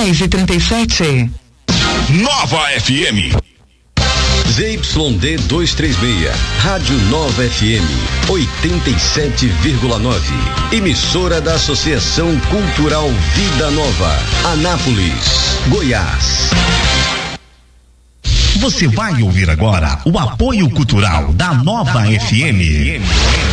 10h37. Nova FM. ZYD 236, Rádio Nova FM, 87,9. Emissora da Associação Cultural Vida Nova, Anápolis, Goiás. Você vai ouvir agora o apoio cultural da Nova FM.